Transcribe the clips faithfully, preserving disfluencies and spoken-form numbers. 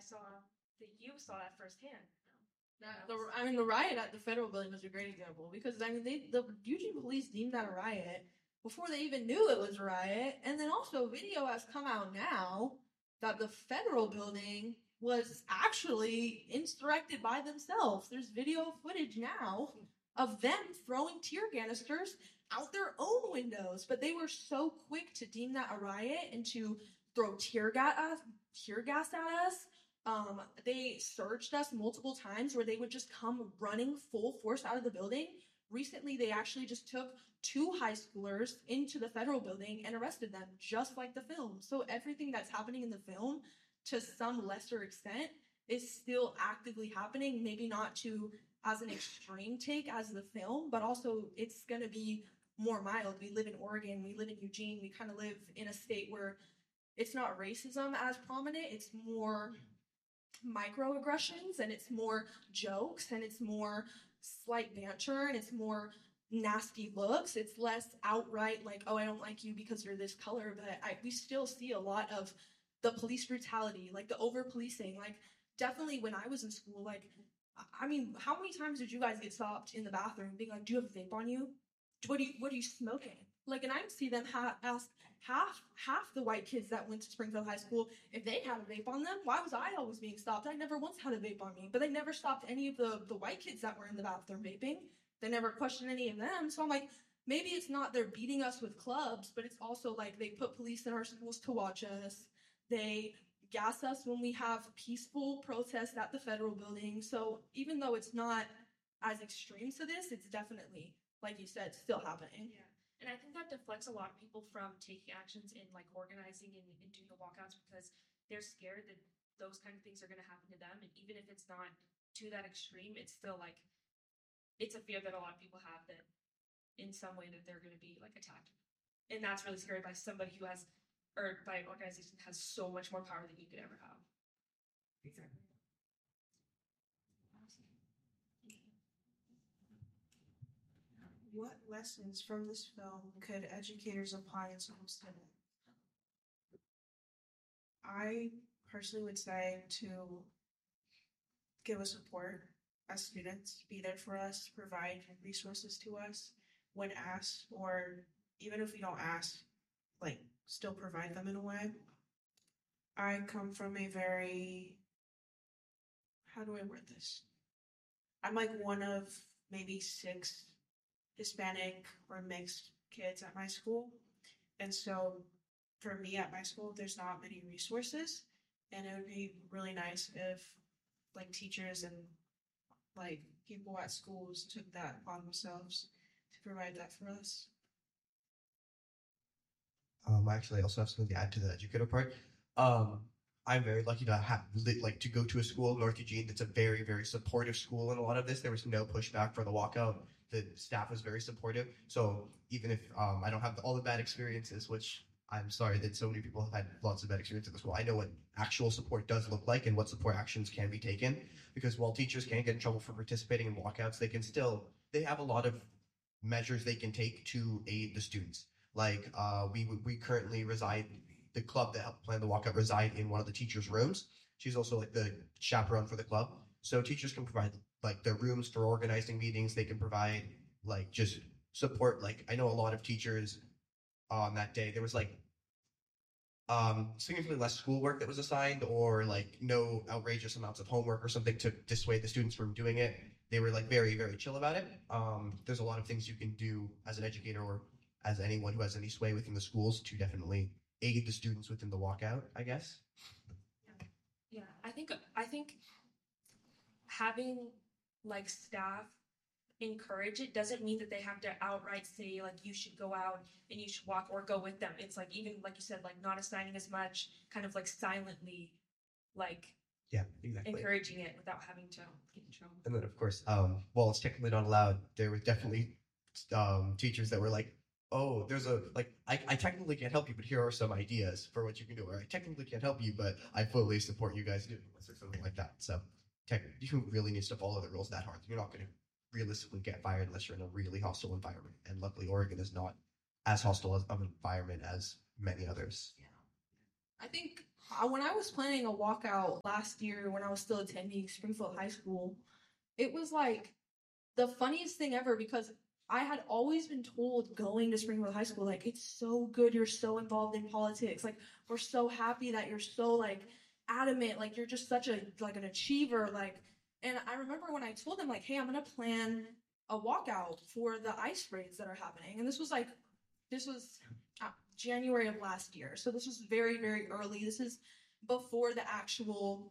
saw that you saw that firsthand. That, the, I mean, the riot at the federal building was a great example because, I mean, they the Eugene police deemed that a riot before they even knew it was a riot. And then also video has come out now that the federal building was actually insurrected by themselves. There's video footage now of them throwing tear canisters out their own windows, but they were so quick to deem that a riot and to throw tear gas, tear gas at us. Um, they searched us multiple times where they would just come running full force out of the building. Recently, they actually just took two high schoolers into the federal building and arrested them, just like the film. So everything that's happening in the film, to some lesser extent, is still actively happening. Maybe not to as an extreme take as the film, but also it's going to be more mild. We live in Oregon. We live in Eugene. We kind of live in a state where it's not racism as prominent. It's more microaggressions, and it's more jokes, and it's more slight banter, and it's more nasty looks. It's less outright like, oh, I don't like you because you're this color. But I, we still see a lot of the police brutality, like the over policing. Like, definitely when I was in school, like, I mean, how many times did you guys get stopped in the bathroom being like, do you have a vape on you? What are you, what are you smoking? Like, and I see them ha- ask half half the white kids that went to Springfield High School if they had a vape on them. Why was I always being stopped? I never once had a vape on me. But they never stopped any of the, the white kids that were in the bathroom vaping. They never questioned any of them. So I'm like, maybe it's not they're beating us with clubs, but it's also like they put police in our schools to watch us. They gas us when we have peaceful protests at the federal building. So even though it's not as extreme to this, it's definitely, like you said, still happening. Yeah. And I think that deflects a lot of people from taking actions in like organizing and, and doing the walkouts because they're scared that those kind of things are going to happen to them. And even if it's not to that extreme, it's still like, it's a fear that a lot of people have that in some way that they're going to be like attacked. And that's really scary by somebody who has, or by an organization that has so much more power than you could ever have. Exactly. What lessons from this film could educators apply in school today? I personally would say to give us support as students, be there for us, provide resources to us when asked, or even if we don't ask, like, still provide them in a way. I come from a very, how do I word this? I'm like one of maybe six Hispanic or mixed kids at my school. And so for me at my school, there's not many resources. And it would be really nice if like teachers and like people at schools took that upon themselves to provide that for us. Um, I actually also have something to add to the educator part. Um, I'm very lucky to have like to go to a school, North Eugene, that's a very, very supportive school in a lot of this. There was no pushback for the walkout. The staff was very supportive. So even if um, I don't have all the bad experiences, which I'm sorry that so many people have had lots of bad experiences at the school, I know what actual support does look like and what support actions can be taken. Because while teachers can't get in trouble for participating in walkouts, they can still, they have a lot of measures they can take to aid the students. Like uh, we we currently reside, the club that helped plan the walkout reside in one of the teachers' rooms. She's also like the chaperone for the club. So teachers can provide like their rooms for organizing meetings. They can provide like just support. Like I know a lot of teachers on that day, there was like um, significantly less schoolwork that was assigned or like no outrageous amounts of homework or something to dissuade the students from doing it. They were like very, very chill about it. Um, there's a lot of things you can do as an educator or as anyone who has any sway within the schools to definitely aid the students within the walkout, I guess. Yeah, I think I think having like staff encourage it doesn't mean that they have to outright say like you should go out and you should walk or go with them. It's like even like you said, like not assigning as much, kind of like silently like yeah, exactly. encouraging it without having to get in trouble. And then of course, um, while it's technically not allowed, there were definitely um, teachers that were like, oh, there's a, like, I, I technically can't help you, but here are some ideas for what you can do. Or I technically can't help you, but I fully support you guys doing this or something like that. So tech, you really need to follow the rules that hard. You're not going to realistically get fired unless you're in a really hostile environment. And luckily, Oregon is not as hostile as, of an environment as many others. Yeah. I think uh, when I was planning a walkout last year when I was still attending Springfield High School, it was like the funniest thing ever because I had always been told going to Springfield High School, like, it's so good, you're so involved in politics, like, we're so happy that you're so, like, adamant, like, you're just such a, like, an achiever, like, and I remember when I told them, like, hey, I'm gonna plan a walkout for the ice raids that are happening, and this was, like, this was uh, January of last year, so this was very, very early, this is before the actual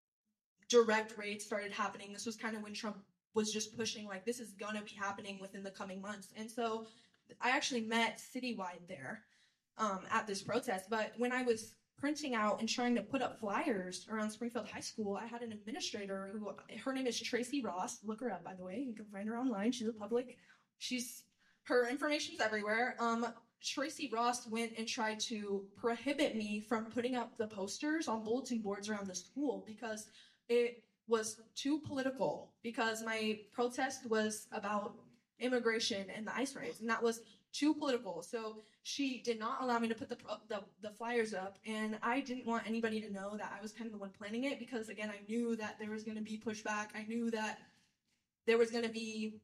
direct raids started happening, this was kind of when Trump was just pushing like this is gonna be happening within the coming months. And so I actually met citywide there um, at this protest. But when I was printing out and trying to put up flyers around Springfield High School, I had an administrator who, her name is Tracy Ross. Look her up, by the way. You can find her online. She's a public. She's, her information's everywhere. Um, Tracy Ross went and tried to prohibit me from putting up the posters on bulletin boards around the school because it was too political, because my protest was about immigration and the ice raids, and that was too political. So she did not allow me to put the, the the flyers up, and I didn't want anybody to know that I was kind of the one planning it, because again, I knew that there was going to be pushback. I knew that there was going to be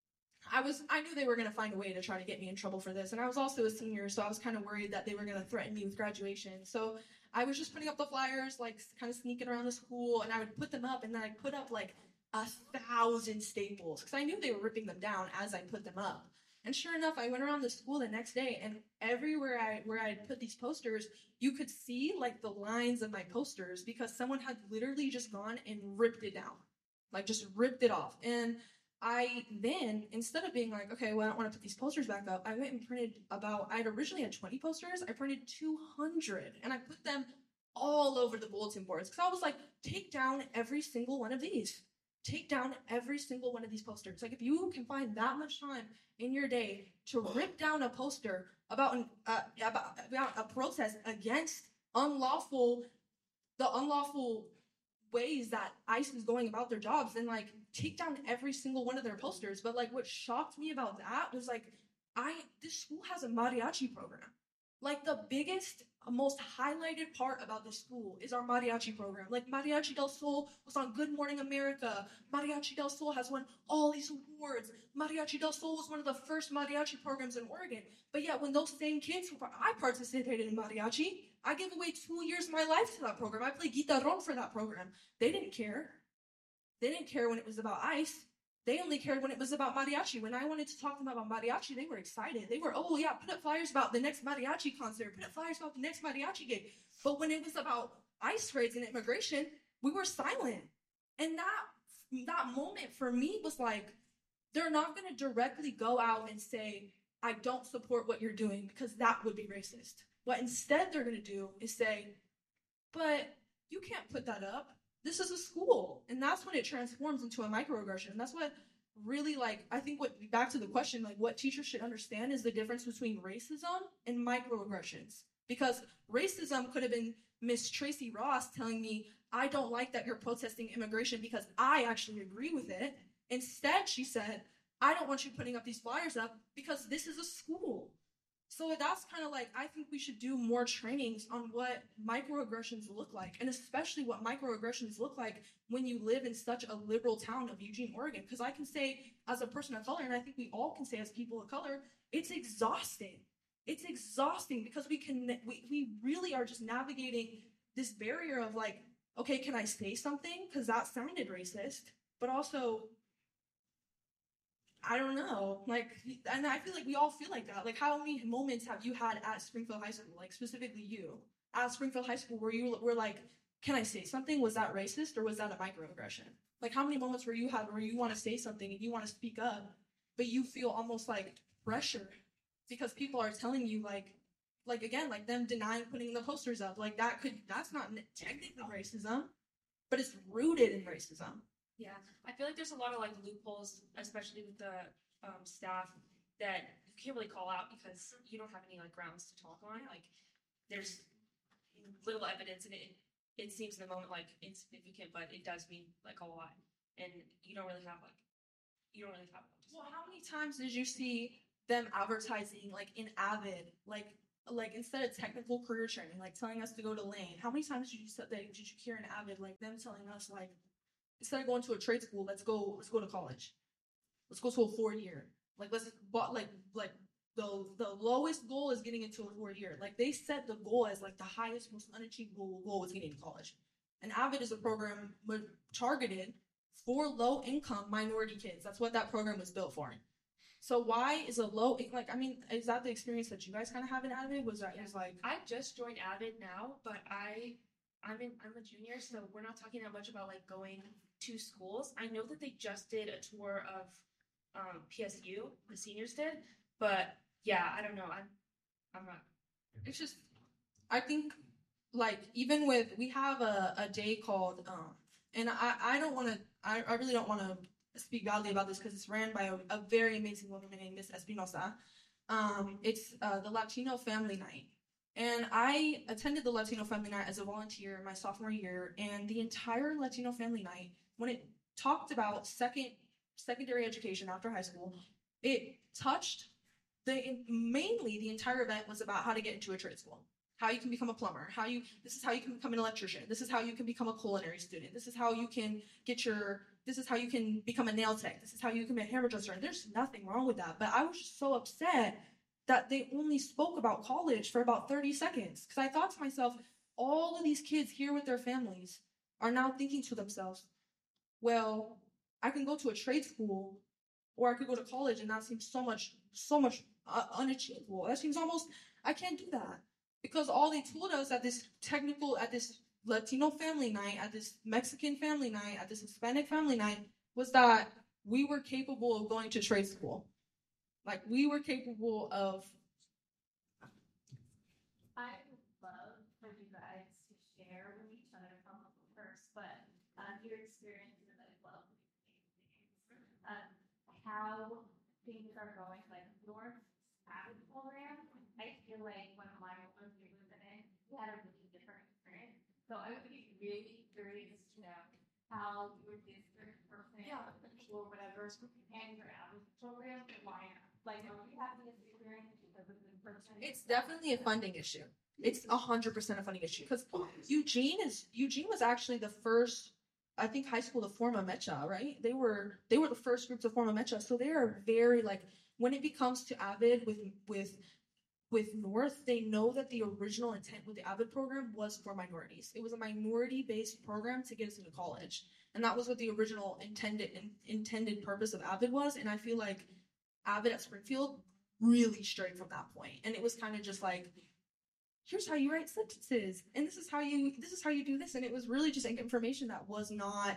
I was I knew they were going to find a way to try to get me in trouble for this, and I was also a senior, so I was kind of worried that they were going to threaten me with graduation. So I was just putting up the flyers, like kind of sneaking around the school, and I would put them up, and then I'd put up like a thousand staples because I knew they were ripping them down as I put them up. And sure enough, I went around the school the next day, and everywhere I where I put these posters, you could see like the lines of my posters because someone had literally just gone and ripped it down, like just ripped it off. And I then, instead of being like, okay, well, I don't want to put these posters back up, I went and printed about, I had originally had twenty posters, I printed two hundred, and I put them all over the bulletin boards, because I was like, take down every single one of these. Take down every single one of these posters. Like, if you can find that much time in your day to rip down a poster about, an, uh, about, about a protest against unlawful, the unlawful ways that ICE is going about their jobs, and like take down every single one of their posters. But like what shocked me about that was like I this school has a mariachi program. Like the biggest, most highlighted part about this school is our mariachi program. Like Mariachi del Sol was on Good Morning America. Mariachi del Sol has won all these awards. Mariachi del Sol was one of the first mariachi programs in Oregon. But yet when those same kids, who I participated in mariachi, I gave away two years of my life to that program. I played guitarrón for that program. They didn't care. They didn't care when it was about ICE. They only cared when it was about mariachi. When I wanted to talk to them about mariachi, they were excited. They were, oh yeah, put up flyers about the next mariachi concert. Put up flyers about the next mariachi gig. But when it was about ICE raids and immigration, we were silent. And that that moment for me was like, they're not going to directly go out and say, I don't support what you're doing, because that would be racist. What instead they're going to do is say, but you can't put that up. This is a school. And that's when it transforms into a microaggression. That's what really, like, I think what, back to the question, like, what teachers should understand is the difference between racism and microaggressions. Because racism could have been Miss Tracy Ross telling me, I don't like that you're protesting immigration because I actually agree with it. Instead, she said, I don't want you putting up these flyers up because this is a school. So that's kind of like, I think we should do more trainings on what microaggressions look like, and especially what microaggressions look like when you live in such a liberal town of Eugene, Oregon. Because I can say, as a person of color, and I think we all can say as people of color, it's exhausting. It's exhausting because we can, we, we really are just navigating this barrier of like, okay, can I say something? Because that sounded racist, but also, I don't know, like, and I feel like we all feel like that. Like, how many moments have you had at Springfield High School, like, specifically you, at Springfield High School, where you were like, can I say something? Was that racist, or was that a microaggression? Like, how many moments where you had where you want to say something and you want to speak up, but you feel almost like pressure because people are telling you, like, like, again, like them denying putting the posters up, like, that could, that's not technically racism, but it's rooted in racism. Yeah, I feel like there's a lot of like loopholes, especially with the um, staff, that you can't really call out because you don't have any like grounds to talk on. Like, there's little evidence, and it it seems in the moment like insignificant, but it does mean like a lot, and you don't really have like you don't really have. Well, how many times did you see them advertising like in Avid, like like instead of technical career training, like telling us to go to Lane, how many times did you say that did you hear in Avid like them telling us like instead of going to a trade school, let's go let's go to college, let's go to a four year, like let's but like like the the lowest goal is getting into a four year. Like they set the goal as like the highest, most unachievable goal was getting to college. And Avid is a program targeted for low income minority kids. That's what that program was built for. So why is a low like I mean is that the experience that you guys kind of have in Avid? Was that is like I just joined Avid now, but I I'm in I'm a junior, so we're not talking that much about like going to schools. I know that they just did a tour of um, P S U, the seniors did, but yeah, I don't know. I'm I'm not. It's just I think like even with we have a, a day called um and I I don't want to I, I really don't want to speak badly about this because it's ran by a, a very amazing woman named Miss Espinosa. Um, it's uh, the Latino Family Night. And I attended the Latino Family Night as a volunteer my sophomore year. And the entire Latino Family Night, when it talked about second secondary education after high school, it touched the mainly the entire event was about how to get into a trade school. How you can become a plumber, how you, this is how you can become an electrician, this is how you can become a culinary student, this is how you can get your, this is how you can become a nail tech, this is how you can be a hairdresser, and there's nothing wrong with that, but I was just so upset that they only spoke about college for about thirty seconds, because I thought to myself, all of these kids here with their families are now thinking to themselves, well, I can go to a trade school, or I could go to college, and that seems so much, so much uh, unachievable, that seems almost, I can't do that. Because all they told us at this technical, at this Latino family night, at this Mexican family night, at this Hispanic family night, was that we were capable of going to trade school. Like, we were capable of... I would love for you guys to share with each other from first, but um, your experiences as well. Um, how things are going, like North Avid program. I feel like when my was in it, we had a really different experience. So I would be really curious to know how your district person Yeah. or whatever and your Avid program line up. Like, are we having this experience because of this person? It's definitely a funding issue. It's one hundred percent a funding issue. Because Eugene is Eugene was actually the first, I think, high school to form a mecha, right? They were they were the first group to form a mecha. So they are very, like, when it becomes to Avid with with with North, they know that the original intent with the Avid program was for minorities. It was a minority-based program to get us into college. And that was what the original intended in, intended purpose of Avid was. And I feel like Avid at Springfield really strayed from that point. And it was kind of just like, here's how you write sentences. And this is how you this is how you do this. And it was really just information that was not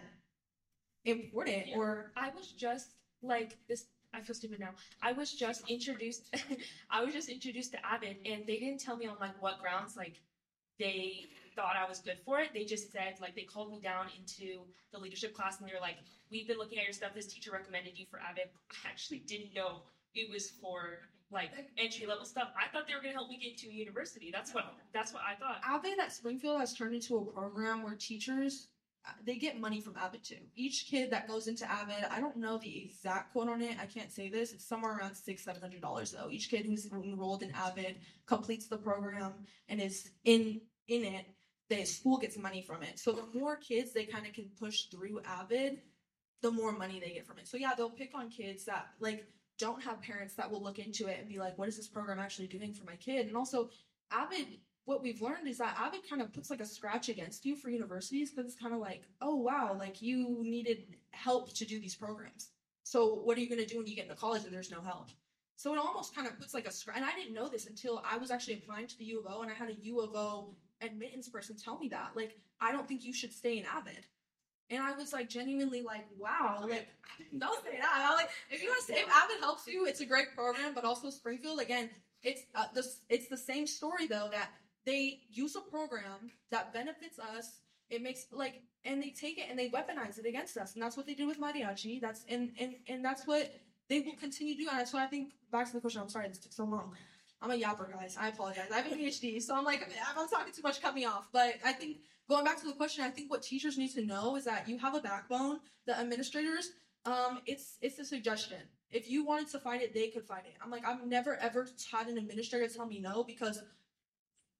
important. Yeah. Or I was just like this. I feel stupid now. I was just introduced. I was just introduced to Avid, and they didn't tell me on like what grounds like they thought I was good for it. They just said like they called me down into the leadership class, and they were like, "We've been looking at your stuff. This teacher recommended you for Avid." I actually didn't know it was for like entry level stuff. I thought they were gonna help me get into a university. That's what that's what I thought. Avid at Springfield has turned into a program where teachers, they get money from Avid too. Each kid that goes into Avid, I don't know the exact quote on it. I can't say this. It's somewhere around six, seven hundred dollars though. Each kid who's enrolled in Avid completes the program and is in in it. The school gets money from it. So the more kids they kind of can push through Avid, the more money they get from it. So yeah, they'll pick on kids that like don't have parents that will look into it and be like, what is this program actually doing for my kid? And also, Avid, what we've learned is that Avid kind of puts like a scratch against you for universities because it's kind of like, oh, wow, like you needed help to do these programs. So what are you going to do when you get into college and there's no help? So it almost kind of puts like a scratch. And I didn't know this until I was actually applying to the U of O, and I had a U of O admittance person tell me that. Like, I don't think you should stay in Avid. And I was like genuinely like, wow, like don't say that. I like if you want to say if Avid helps you, it's a great program, but also Springfield, again, it's uh, this it's the same story though, that they use a program that benefits us. It makes like and they take it and they weaponize it against us. And that's what they did with mariachi. That's and and, and that's what they will continue to do. And that's why I think back to the question, I'm sorry this took so long. I'm a yapper, guys. I apologize. I have a P H D, so I'm like, I'm talking too much, cut me off. But I think, going back to the question, I think what teachers need to know is that you have a backbone. The administrators, um, it's it's a suggestion. If you wanted to fight it, they could fight it. I'm like, I've never, ever had an administrator tell me no, because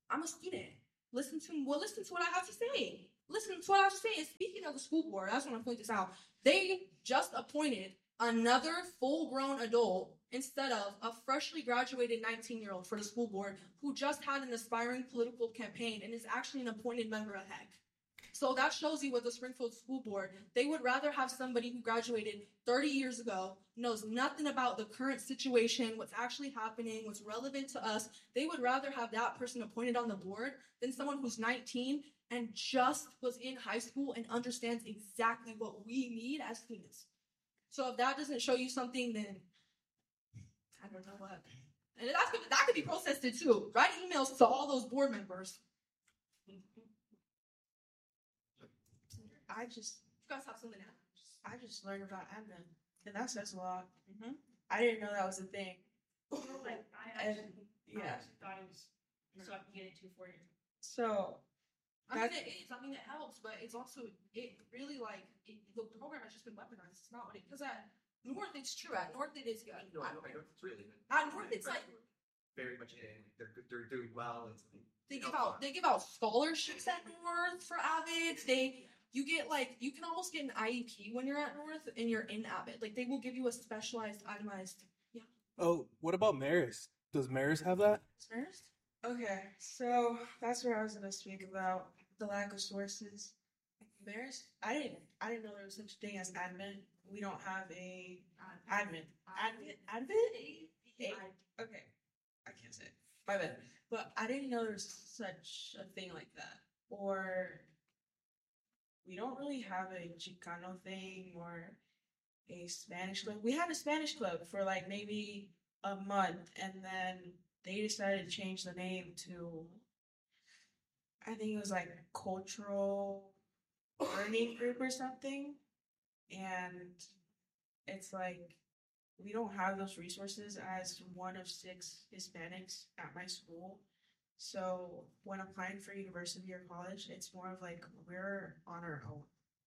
I'm a student. Listen to well, listen to what I have to say. Listen to what I have to say. And speaking of the school board, I just want to point this out. They just appointed another full-grown adult instead of a freshly graduated nineteen-year-old for the school board who just had an aspiring political campaign and is actually an appointed member of H E C. So that shows you with the Springfield School Board, they would rather have somebody who graduated thirty years ago, knows nothing about the current situation, what's actually happening, what's relevant to us. They would rather have that person appointed on the board than someone who's nineteen and just was in high school and understands exactly what we need as students. So if that doesn't show you something, then I don't know what. And that's, that could be processed too. Write emails to all those board members. I just You guys have something to add? I just learned about admin, and that says a lot. Mm-hmm. I didn't know that was a thing. Like, I And actually, I yeah, actually thought it was so I can get into for you. so I mean, That's- it is. I mean, it helps, but it's also it really like it, the program has just been weaponized. It's not what it because at North it's true. At North it is good. No, I know, I know it's really good. At North it's like Very much in. They're good- they're doing well. It's they give out they give out scholarships at North for Avid. They you get like you can almost get an I E P when you're at North and you're in Avid. Like they will give you a specialized itemized. Yeah. Oh, what about Marist? Does Marist have that? First. okay, so that's what I was gonna speak about the lack of sources. There's I didn't I didn't know there was such a thing as admin. We don't have a admin. Admin admin? A- Okay. I can't say it. My bad. But I didn't know there was such a thing like that. Or we don't really have a Chicano thing or a Spanish club. We had a Spanish club for like maybe a month and then they decided to change the name to I think it was like cultural learning group or something. And it's like we don't have those resources as one of six Hispanics at my school. So when applying for university or college, it's more of like we're on our own.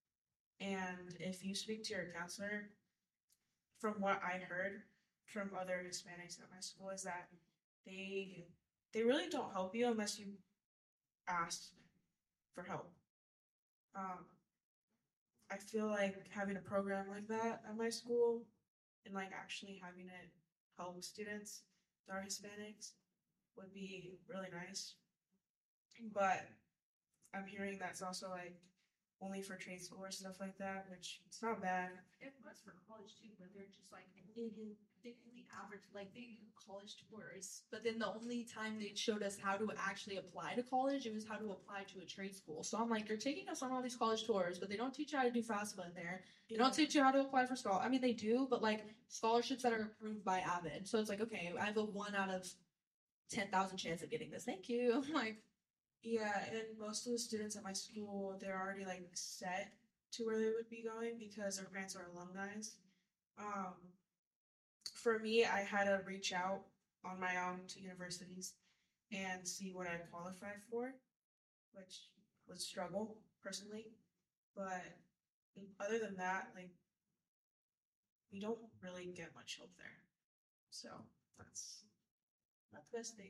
And if you speak to your counselor, from what I heard from other Hispanics at my school, is that they they really don't help you unless you ask for help. Um, I feel like having a program like that at my school and like actually having it help students that are Hispanics would be really nice. But I'm hearing that's also like only for trade school or stuff like that, which it's not bad. It was for college too, but they're just like they only average like they do college tours. But then the only time they showed us how to actually apply to college, it was how to apply to a trade school. So I'm like, you're taking us on all these college tours, but they don't teach you how to do FAFSA in there. They don't teach you how to apply for scholarship. I mean, they do, but like scholarships that are approved by Avid. So it's like, okay, I have a one out of ten thousand chance of getting this. Thank you. I'm like, Yeah, and most of the students at my school, they're already like set to where they would be going because their parents are alumni. Um, for me, I had to reach out on my own to universities and see what I qualified for, which was a struggle personally. But other than that, like, we don't really get much help there. So that's not the best thing.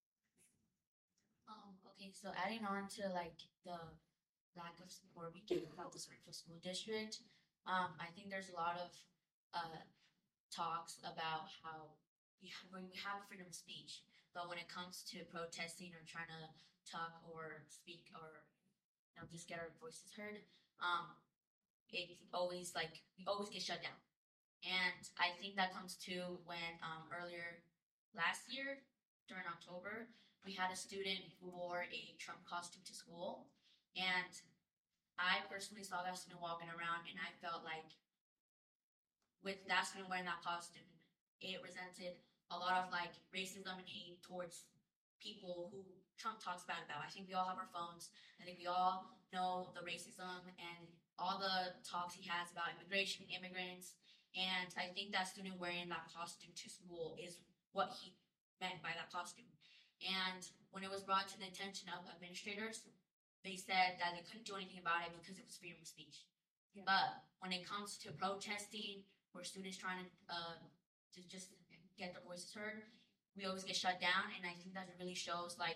Um, okay, so adding on to like the lack of support we get about the Springfield School District, um, I think there's a lot of uh, talks about how we have, when we have freedom of speech, but when it comes to protesting or trying to talk or speak or you know just get our voices heard, um, it's always like we always get shut down, and I think that comes to when um, earlier last year during October. We had a student who wore a Trump costume to school, and I personally saw that student walking around, and I felt like with that student wearing that costume, it resented a lot of like racism and hate towards people who Trump talks bad about. I think we all have our phones. I think we all know the racism and all the talks he has about immigration, immigrants, and I think that student wearing that costume to school is what he meant by that costume. And when it was brought to the attention of administrators, they said that they couldn't do anything about it because it was freedom of speech. Yeah. But when it comes to protesting or students trying to, uh, to just get their voices heard, we always get shut down. And I think that really shows like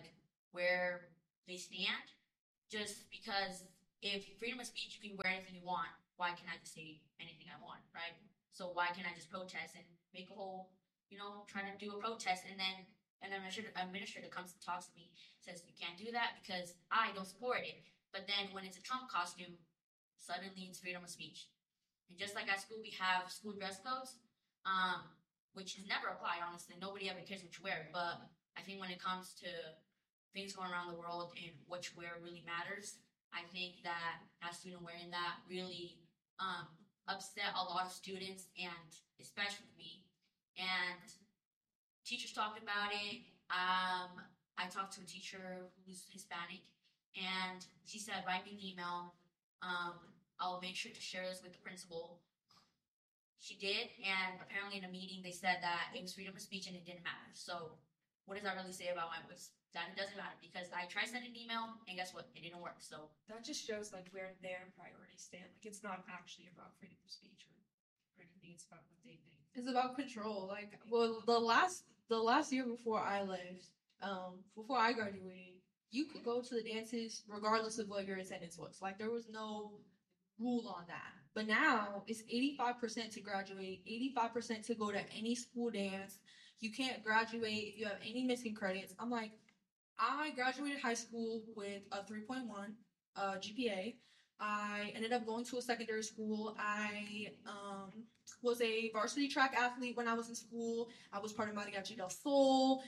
where they stand. Just because if freedom of speech, you can wear anything you want, why can't I just say anything I want, right? So why can't I just protest and make a whole, you know, trying to do a protest and then an administrator, administrator comes and talks to me, says you can't do that because I don't support it. But then when it's a Trump costume, suddenly it's freedom of speech. And just like at school, we have school dress codes, um, which is never applied, honestly. Nobody ever cares what you wear. But I think when it comes to things going around the world and what you wear really matters, I think that as a student wearing that really um, upset a lot of students and especially me. And teachers talked about it. Um, I talked to a teacher who's Hispanic, and she said, write me an email. Um, I'll make sure to share this with the principal. She did, and apparently in a meeting they said that it was freedom of speech and it didn't matter. So what does that really say about my voice? That it doesn't matter because I tried sending an email and guess what? It didn't work. So that just shows like where their priorities stand. Like it's not actually about freedom of speech or, or anything. It's about what they think. It's about control. Like, well, the last the last year before I left, um, before I graduated, you could go to the dances regardless of what your attendance was. Like there was no rule on that. But now it's eighty-five percent to graduate, eighty-five percent to go to any school dance. You can't graduate if you have any missing credits. I'm like, I graduated high school with a three point one uh, G P A. I ended up going to a secondary school. I um, was a varsity track athlete when I was in school. I was part of Mariachi del Sol.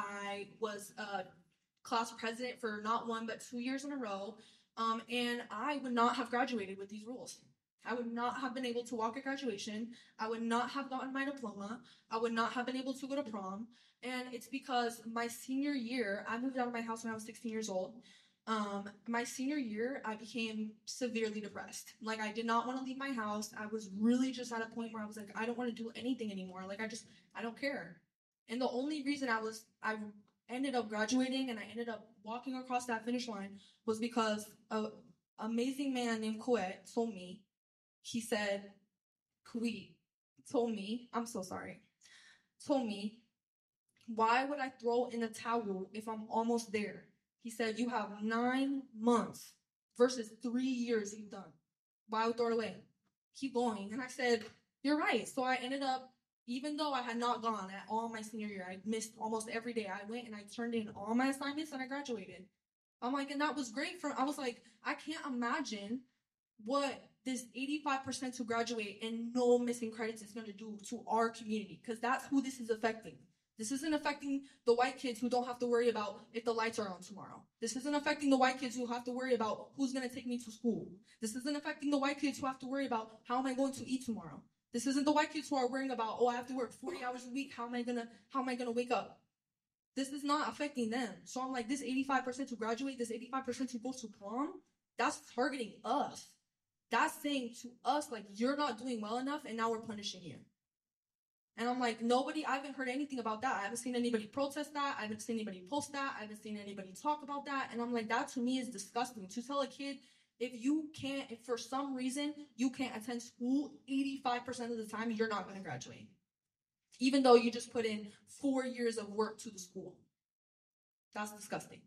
I was a class president for not one but two years in a row. Um, and I would not have graduated with these rules. I would not have been able to walk at graduation. I would not have gotten my diploma. I would not have been able to go to prom. And it's because my senior year, I moved out of my house when I was sixteen years old. Um, my senior year, I became severely depressed. Like, I did not want to leave my house. I was really just at a point where I was like, I don't want to do anything anymore. Like, I just, I don't care. And the only reason I was, I ended up graduating and I ended up walking across that finish line was because an amazing man named Kuwait told me, he said, Kuwait told me, I'm so sorry, told me, why would I throw in the towel if I'm almost there? He said, you have nine months versus three years you've done. Why would I throw it away? Keep going. And I said, you're right. So I ended up, even though I had not gone at all my senior year, I missed almost every day. I went and I turned in all my assignments and I graduated. I'm like, and that was great for, I was like, I can't imagine what this eighty-five percent to graduate and no missing credits is going to do to our community, because that's who this is affecting. This isn't affecting the white kids who don't have to worry about if the lights are on tomorrow. This isn't affecting the white kids who have to worry about who's going to take me to school. This isn't affecting the white kids who have to worry about how am I going to eat tomorrow. This isn't the white kids who are worrying about, oh, I have to work forty hours a week. How am I going to, how am I going to wake up? This is not affecting them. So I'm like, this eighty-five percent to graduate, this eighty-five percent to go to prom, that's targeting us. That's saying to us, like, you're not doing well enough and now we're punishing you. And I'm like, nobody, I haven't heard anything about that. I haven't seen anybody protest that. I haven't seen anybody post that. I haven't seen anybody talk about that. And I'm like, that to me is disgusting. To tell a kid, if you can't, if for some reason you can't attend school eighty-five percent of the time, you're not going to graduate. Even though you just put in four years of work to the school. That's disgusting.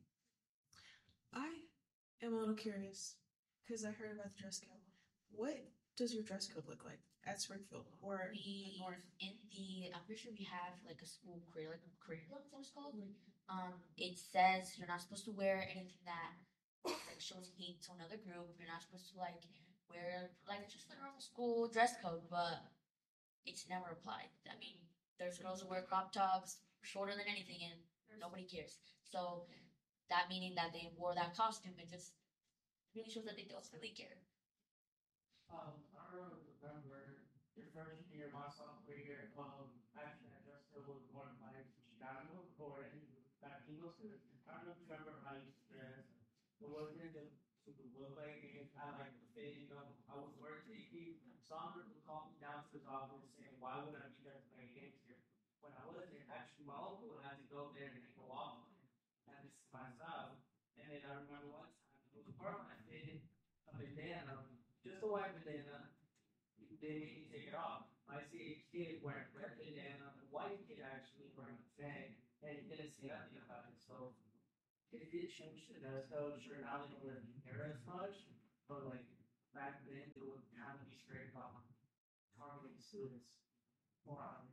I am a little curious because I heard about the dress code. What does your dress code look like at Springfield or We, in North? in the, I'm pretty sure we have like a school career, like a curriculum, is that what it's called? Um, it says you're not supposed to wear anything that like shows hate to another group. You're not supposed to like wear like just the normal school dress code, but it's never applied. I mean, there's girls who wear crop tops shorter than anything, and nobody cares. So that meaning that they wore that costume, it just really shows that they don't really care. Um, I remember your first year, my sophomore year, um, actually, I just still was one of my Chicago before and Latinos. I don't know if you remember how I used to dress. It wasn't the super look like it. I like the fit, you know. I was working. Sandra would call me down to his office saying, why would I be dressed like a gangster? When I wasn't, actually, my uncle had to go there and go off and this is my style. And then I remember one time, it was a part of my fit, a bandana, just a white bandana. They made me take it off. I see a kid wearing a red bandana, a white kid actually wearing a tag, and he didn't say nothing about it. So it did change to that. So sure now they don't really care as much, but like back then they would kind of be scared about targeting students more often.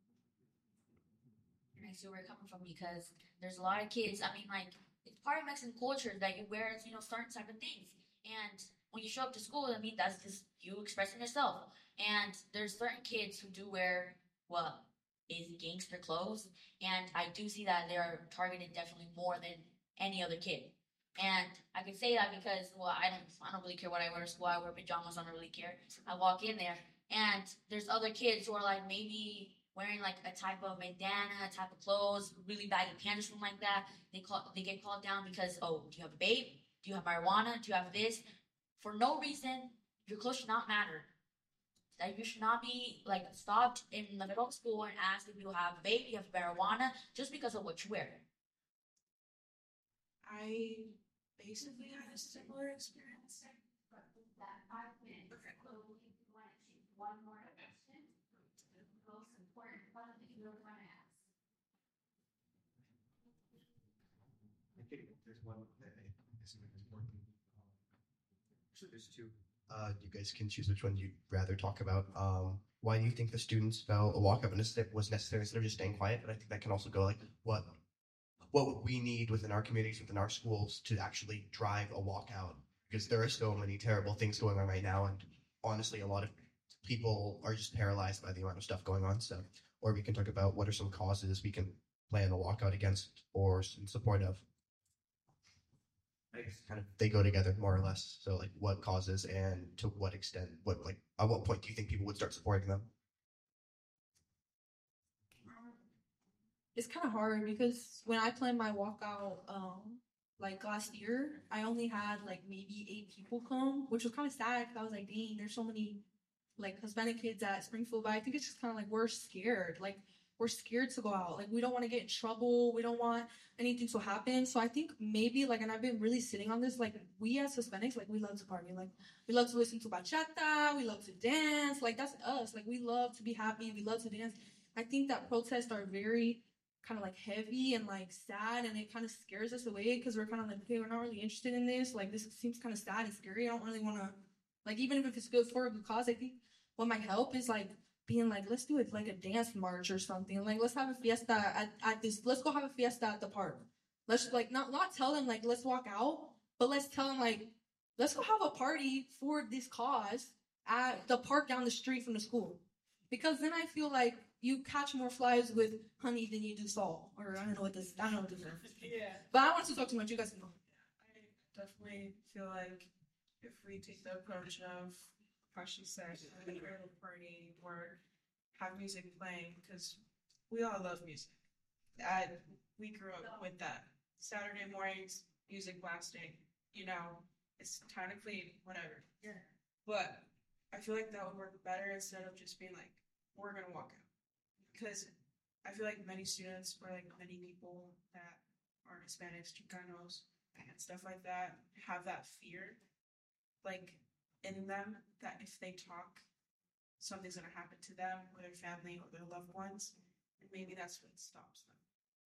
I see where you're coming from because there's a lot of kids. I mean, like it's part of Mexican culture that you wear, you know, certain type of things. And when you show up to school, I mean, that's just you expressing yourself. And there's certain kids who do wear what is gangster clothes, and I do see that they're targeted definitely more than any other kid. And I can say that because, well, I don't, I don't really care what I wear to school. I wear pajamas. I don't really care. I walk in there, and there's other kids who are like maybe wearing like a type of bandana, a type of clothes, really baggy pants, something like that. They call, they get called down because, oh, do you have a vape? Do you have marijuana? Do you have this? For no reason, your clothes should not matter. That you should not be like stopped in the middle of school and asked if you have vape, you have marijuana, just because of what you wear. I basically had a similar experience. But with that five minutes, so if you want to choose one more question, the most important one that you really want to ask. I think there's one that I is important. Actually, there's two. Uh, you guys can choose which one you'd rather talk about. Um, why do you think the students felt a walkout was necessary instead of just staying quiet? But I think that can also go like what what would we need within our communities, within our schools, to actually drive a walkout? Because there are so many terrible things going on right now, and honestly, a lot of people are just paralyzed by the amount of stuff going on. So, or we can talk about what are some causes we can plan a walkout against or in support of. I guess kind of they go together more or less. So like what causes and to what extent, what like at what point do you think people would start supporting them? It's kind of hard because when I planned my walkout, um, like last year, I only had like maybe eight people come, which was kind of sad because I was like, dang, there's so many like Hispanic kids at Springfield. But I think it's just kind of like we're scared. Like we're scared to go out. Like we don't want to get in trouble. We don't want anything to happen. So I think maybe like, and I've been really sitting on this, like we as Hispanics, like we love to party. Like we love to listen to bachata. We love to dance. Like that's us. Like we love to be happy. We love to dance. I think that protests are very kind of like heavy and like sad, and it kind of scares us away because we're kind of like, okay, we're not really interested in this. Like this seems kind of sad and scary. I don't really want to, like, even if it's good for a good cause, I think what might help is like being like, let's do it like a dance march or something. Like let's have a fiesta at, at this. Let's go have a fiesta at the park. Let's like not not tell them like let's walk out, but let's tell them like let's go have a party for this cause at the park down the street from the school. Because then I feel like you catch more flies with honey than you do salt. Or I don't know what this, I don't know what this is. Yeah. But I don't want to talk too much. You guys can know. I definitely feel like if we take the approach of how she said, having a little party or have music playing, because we all love music. I, we grew up with that. Saturday mornings, music blasting, you know, it's technically whatever. Yeah. But I feel like that would work better instead of just being like, we're going to walk out. Because I feel like many students or like many people that are Hispanics, Chicanos, and stuff like that have that fear, like in them, that if they talk, something's gonna happen to them or their family or their loved ones, and maybe that's what stops them.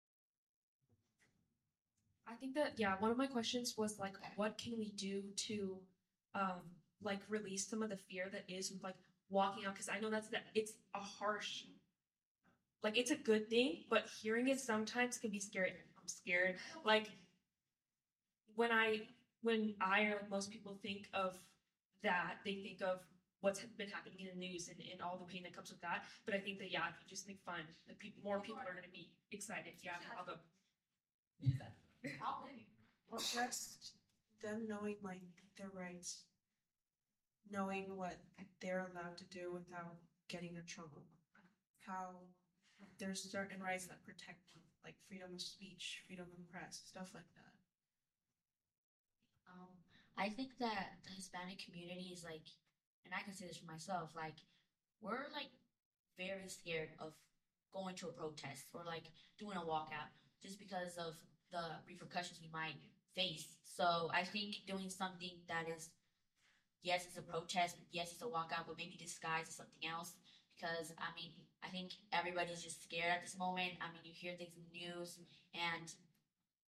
I think that, yeah, one of my questions was like, what can we do to, um, like release some of the fear that is with like walking out? Because I know that's that it's a harsh, like it's a good thing, but hearing it sometimes can be scary. I'm scared. Like when I, when I or like most people think of that, they think of what's been happening in the news and, and all the pain that comes with that. But I think that, yeah, if you just make fun, that people, more people are going to be excited. Yeah, I'll go. Well, just them knowing like their rights, knowing what they're allowed to do without getting in trouble. How there's certain rights that protect them, like freedom of speech, freedom of press, stuff like that. Um, I think that the Hispanic community is like, and I can say this for myself, like, we're like very scared of going to a protest or like doing a walkout just because of the repercussions we might face. So I think doing something that is, yes, it's a protest, yes, it's a walkout, but maybe disguised as something else. Because, I mean, I think everybody's just scared at this moment. I mean, you hear things in the news, and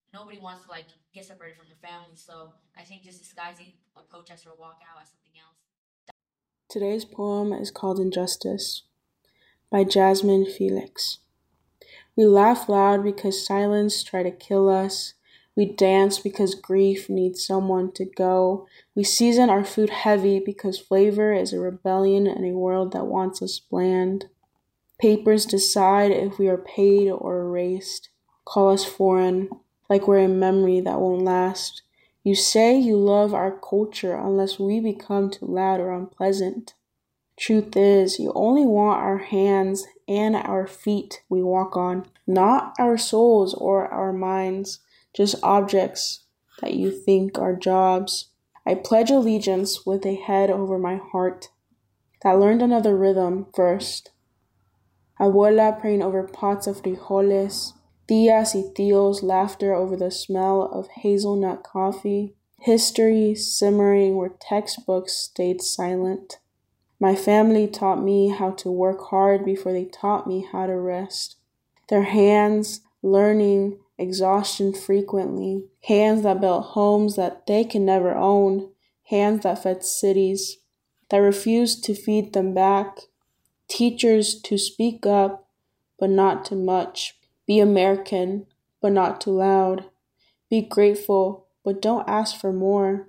Nobody wants to like get separated from their family. So I think just disguising a protest or a walkout as something else. Today's poem is called Injustice by Jasmine Felix. We laugh loud because silence try to kill us. We dance because grief needs someone to go. We season our food heavy because flavor is a rebellion in a world that wants us bland. Papers decide if we are paid or erased. Call us foreign, like we're a memory that won't last. You say you love our culture unless we become too loud or unpleasant. Truth is, you only want our hands and our feet we walk on, not our souls or our minds, just objects that you think are jobs. I pledge allegiance with a head over my heart that learned another rhythm first. Abuela praying over pots of frijoles, tias y tios laughter over the smell of hazelnut coffee, history simmering where textbooks stayed silent. My family taught me how to work hard before they taught me how to rest. Their hands learning exhaustion frequently, hands that built homes that they can never own, hands that fed cities, that refused to feed them back, teachers to speak up, but not too much, be American, but not too loud, be grateful, but don't ask for more.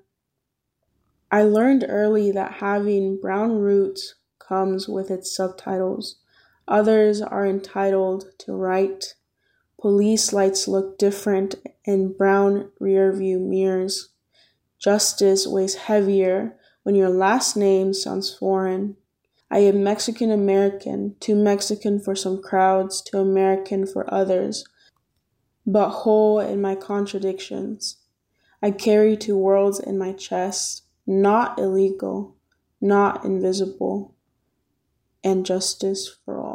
I learned early that having brown roots comes with its subtitles. Others are entitled to write. Police lights look different in brown rearview mirrors. Justice weighs heavier when your last name sounds foreign. I am Mexican American, too Mexican for some crowds, too American for others, but whole in my contradictions. I carry two worlds in my chest, not illegal, not invisible, and justice for all.